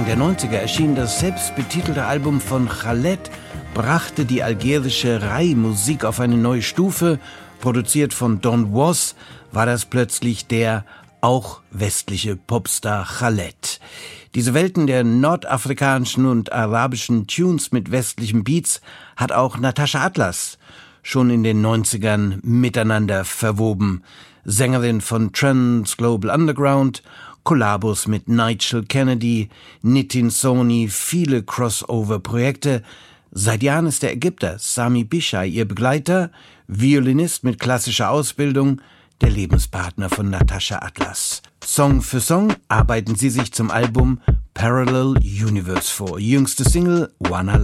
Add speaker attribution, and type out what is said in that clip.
Speaker 1: Anfang der 90er erschien das selbstbetitelte Album von Khaled, brachte die algerische Rai-Musik auf eine neue Stufe. Produziert von Don Was war das plötzlich der auch westliche Popstar Khaled. Diese Welten der nordafrikanischen und arabischen Tunes mit westlichen Beats hat auch Natascha Atlas schon in den 90ern miteinander verwoben. Sängerin von Trans Global Underground, Kollabos mit Nigel Kennedy, Nitin Soni, viele Crossover-Projekte. Seit Jahren ist der Ägypter Sami Bishai ihr Begleiter, Violinist mit klassischer Ausbildung, der Lebenspartner von Natascha Atlas. Song für Song arbeiten sie sich zum Album Parallel Universe vor. Jüngste Single Wanna